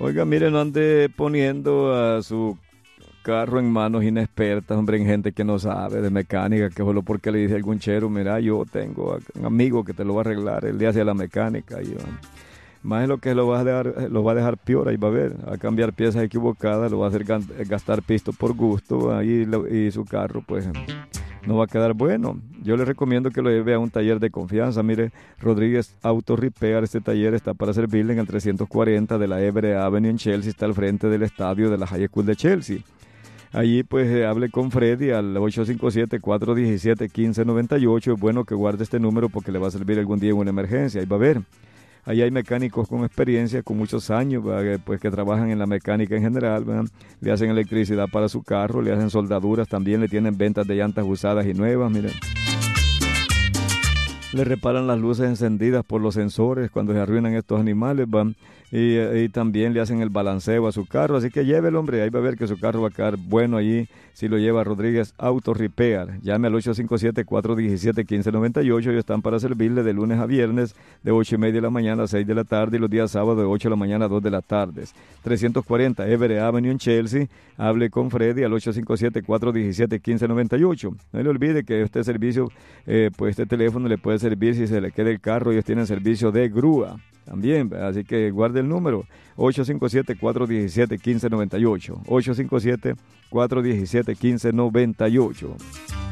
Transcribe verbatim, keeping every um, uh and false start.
Oiga, mire, no ande poniendo a su carro en manos inexpertas, hombre, en gente que no sabe de mecánica, que solo porque le dice algún chero, mira, yo tengo un amigo que te lo va a arreglar, él le hace la mecánica y um, más es lo que lo va a dejar, lo va a dejar peor, ahí va a ver, a cambiar piezas equivocadas, lo va a hacer gan- gastar pisto por gusto, ahí lo- y su carro pues no va a quedar bueno. Yo le recomiendo que lo lleve a un taller de confianza. Mire, Rodríguez Auto Repair, este taller está para servirle en el trescientos cuarenta de la Everett Avenue en Chelsea, está al frente del estadio de la High School de Chelsea. Allí pues eh, hable con Freddy al ocho cinco siete, cuatro uno siete, uno cinco nueve ocho. Es bueno que guarde este número porque le va a servir algún día en una emergencia. Ahí va a ver. Ahí hay mecánicos con experiencia, con muchos años, ¿verdad? Pues que trabajan en la mecánica en general, ¿verdad? Le hacen electricidad para su carro, le hacen soldaduras, también le tienen ventas de llantas usadas y nuevas, miren. Le reparan las luces encendidas por los sensores cuando se arruinan estos animales, van. Y, y también le hacen el balanceo a su carro, así que lleve el hombre, ahí va a ver que su carro va a quedar bueno allí si lo lleva Rodríguez Auto Repair. Llame al ocho cinco siete, cuatro uno siete, uno cinco nueve ocho y están para servirle de lunes a viernes de ocho y media de la mañana a seis de la tarde y los días sábados de ocho de la mañana a dos de la tarde. trescientos cuarenta Everett Avenue en Chelsea. Hable con Freddy al ocho cinco siete, cuatro uno siete, uno cinco nueve ocho. No le olvide que este servicio, eh, pues este teléfono le puede servir si se le queda el carro. Ellos tienen servicio de grúa también, así que guarde el número ocho cinco siete, cuatro uno siete, uno cinco nueve ocho, ocho cinco siete, cuatro uno siete, uno cinco nueve ocho.